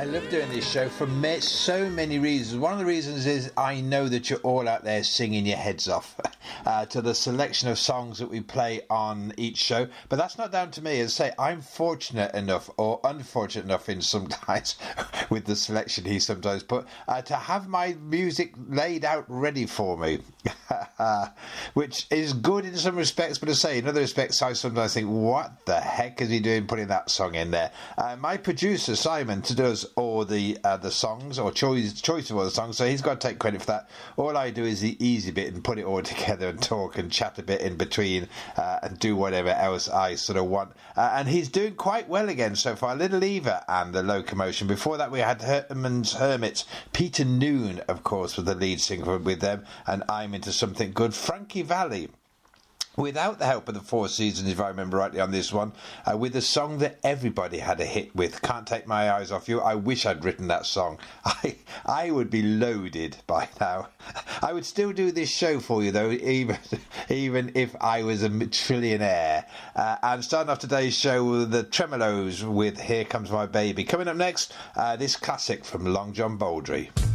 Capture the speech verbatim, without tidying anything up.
I love doing this show for me- so many reasons. One of the reasons is I know that you're all out there singing your heads off uh, to the selection of songs that we play on each show. But that's not down to me. As I say, I'm fortunate enough, or unfortunate enough in sometimes, with the selection he sometimes put, uh, to have my music laid out ready for me. Which is good in some respects, but as I say, in other respects, I sometimes think, what the heck is he doing putting that song in there? Uh, my producer, Simon, does all the uh, the songs, or choice choice of all the songs, so he's got to take credit for that. All I do is the easy bit and put it all together and talk and chat a bit in between uh, and do whatever else I sort of want. Uh, and he's doing quite well again so far. Little Eva and the Locomotion. Before that, we had Herman's Hermits. Peter Noon, of course, was the lead singer with them, and I'm Into Something Good. Frankie Valli, without the help of the Four Seasons, if I remember rightly on this one, uh, with a song that everybody had a hit with, Can't Take My Eyes Off You. I wish I'd written that song. I I would be loaded by now. I would still do this show for you, though, even even if I was a trillionaire. Uh, and starting off today's show with the Tremolos with Here Comes My Baby. Coming up next, uh, this classic from Long John Baldry.